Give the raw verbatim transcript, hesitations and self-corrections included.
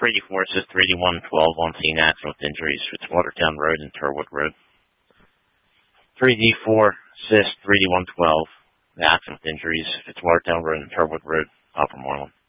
three D four assist three D one twelve on scene accident with injuries. It's Watertown Road and Turwood Road. three D four assist three D one twelve, the accident with injuries. It's Watertown Road and Turwood Road, Upper Moreland.